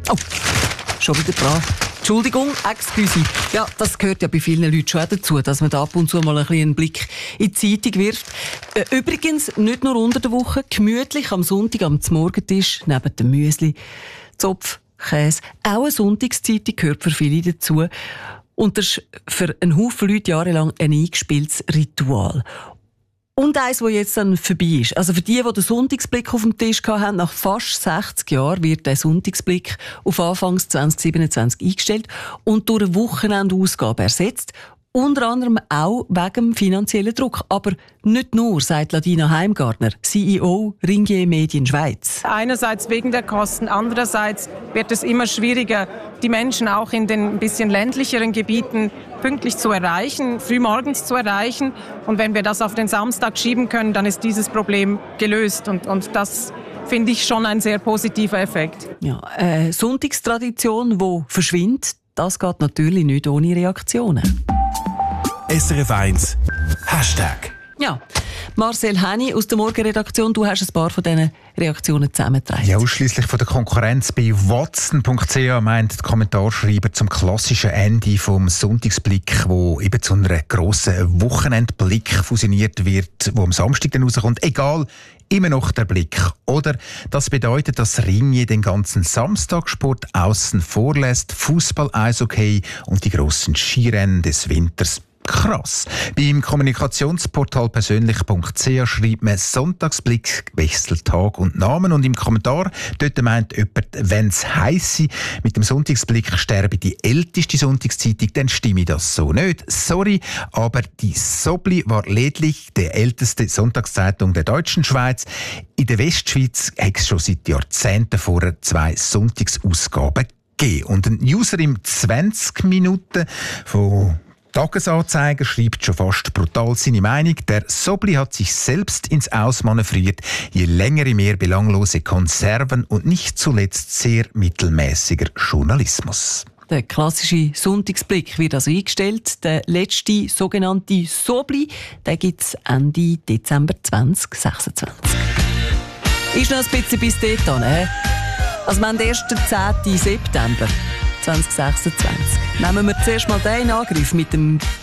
Oh, schon wieder dran. Entschuldigung, excuse. Ja, das gehört ja bei vielen Leuten schon auch dazu, dass man da ab und zu mal einen Blick in die Zeitung wirft. Übrigens, nicht nur unter der Woche, gemütlich am Sonntag am Morgentisch, neben dem Müsli, Zopf, Käse. Auch eine Sonntagszeitung gehört für viele dazu. Und das ist für einen Haufen Leute jahrelang ein eingespieltes Ritual. Und eins, das jetzt dann vorbei ist. Also für die den Sonntagsblick auf dem Tisch hatten, nach fast 60 Jahren wird der Sonntagsblick auf Anfangs 2027 eingestellt und durch eine Wochenendausgabe ersetzt. Unter anderem auch wegen dem finanziellen Druck. Aber nicht nur, sagt Ladina Heimgartner, CEO Ringier Medien Schweiz. Einerseits wegen der Kosten, andererseits wird es immer schwieriger, die Menschen auch in den ein bisschen ländlicheren Gebieten pünktlich zu erreichen, frühmorgens zu erreichen. Und wenn wir das auf den Samstag schieben können, dann ist dieses Problem gelöst. Und das finde ich schon ein sehr positiver Effekt. Ja, eine Sonntagstradition, die verschwindet, das geht natürlich nicht ohne Reaktionen. SRF 1 Hashtag. Ja, Marcel Henny aus der Morgenredaktion, du hast ein paar von diesen Reaktionen zusammengetragen. Ja, ausschliesslich von der Konkurrenz bei Watson.ch meint der Kommentarschreiber zum klassischen Ende vom Sonntagsblick, wo eben zu einer grossen Wochenendblick fusioniert wird, wo am Samstag dann rauskommt. Egal, immer noch der Blick. Oder das bedeutet, dass Ringier den ganzen Samstagsport außen vorlässt, Fußball, Eishockey und die grossen Skirennen des Winters. Krass. Beim Kommunikationsportal persönlich.ch schreibt man Sonntagsblick, wechselt Tag und Namen. Und im Kommentar dort meint jemand, wenn es heisse, mit dem Sonntagsblick sterbe die älteste Sonntagszeitung, dann stimme das so nicht. Sorry, aber die Sobli war lediglich die älteste Sonntagszeitung der deutschen Schweiz. In der Westschweiz hat es schon seit Jahrzehnten vorher 2 Sonntagsausgaben gegeben. Und ein User im 20 Minuten von Tagesanzeiger schreibt schon fast brutal seine Meinung. Der Sobli hat sich selbst ins Ausmanövriert. Je länger, je mehr belanglose Konserven und nicht zuletzt sehr mittelmäßiger Journalismus. Der klassische Sonntagsblick wird also eingestellt. Der letzte sogenannte Sobli, den gibt es Ende Dezember 2026. Ist noch ein bisschen bis dahin. Also wir haben erst den 10. September 2026. Nehmen wir zuerst mal den in Angriff mit dem